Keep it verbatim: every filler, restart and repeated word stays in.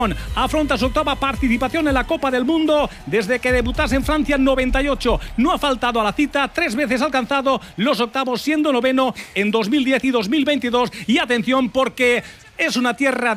Afronta su octava participación en la Copa del Mundo desde que debutase en Francia en noventa y ocho. No ha faltado a la cita, tres veces ha alcanzado los octavos, siendo noveno en dos mil diez y dos mil veintidós. Y atención, porque es una tierra